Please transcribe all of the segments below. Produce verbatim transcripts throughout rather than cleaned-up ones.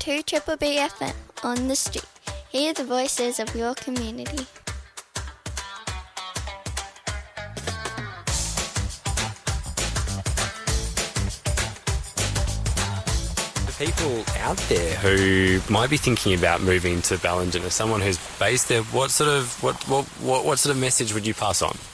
to Triple B F M on the street. Hear the voices of your community. People out there who might be thinking about moving to Ballingen, as someone who's based there, what sort of what what what, what sort of message would you pass on?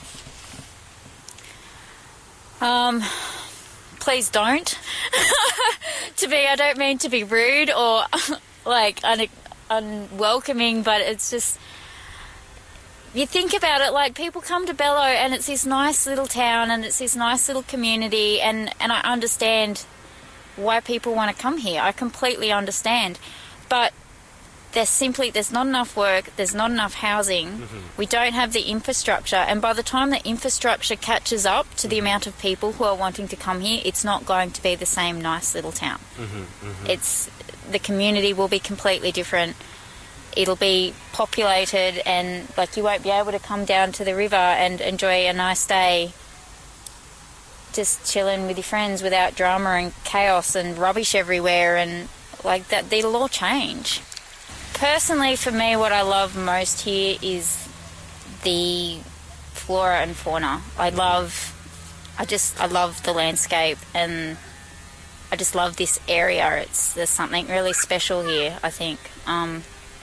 Um, please don't. To be, I don't mean to be rude or like un- unwelcoming, but it's just, you think about it, like people come to Bello and it's this nice little town and it's this nice little community, and and I understand why people want to come here. I completely understand. But there's simply, there's not enough work, there's not enough housing, mm-hmm. we don't have the infrastructure, and by the time the infrastructure catches up to the amount of people who are wanting to come here, it's not going to be the same nice little town. Mm-hmm, mm-hmm. It's, the community will be completely different. It'll be populated, and like you won't be able to come down to the river and enjoy a nice day just chilling with your friends without drama and chaos and rubbish everywhere, and like that, they'll all change. Personally, for me, what I love most here is the flora and fauna. I love, I just, I love the landscape, and I just love this area. It's, there's something really special here, I think. Um,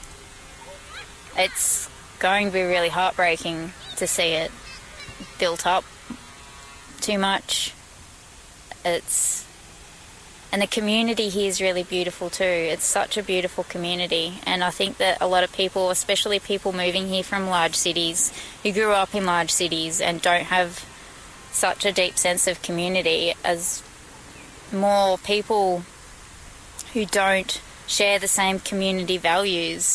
it's going to be really heartbreaking to see it built up too much. It's, and the community here is really beautiful too. It's such a beautiful community, and I think that a lot of people, especially people moving here from large cities, who grew up in large cities and don't have such a deep sense of community, as more people who don't share the same community values